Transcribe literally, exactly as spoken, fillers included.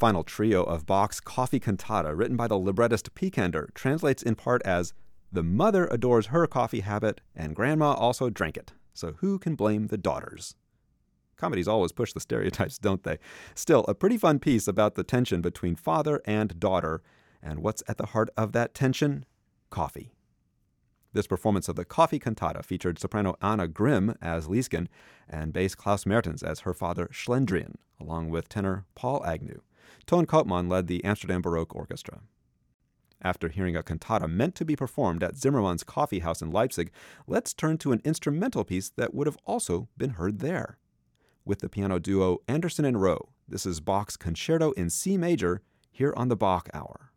final trio of Bach's Coffee Cantata, written by the librettist Picander, translates in part as, "The mother adores her coffee habit, and grandma also drank it. So who can blame the daughters?" Comedies always push the stereotypes, don't they? Still, a pretty fun piece about the tension between father and daughter. And what's at the heart of that tension? Coffee. This performance of the Coffee Cantata featured soprano Anna Grimm as Liesken and bass Klaus Mertens as her father Schlendrian, along with tenor Paul Agnew. Toon Koopman led the Amsterdam Baroque Orchestra. After hearing a cantata meant to be performed at Zimmermann's Coffee House in Leipzig, let's turn to an instrumental piece that would have also been heard there. With the piano duo Anderson and Rowe, this is Bach's Concerto in C major here on the Bach Hour.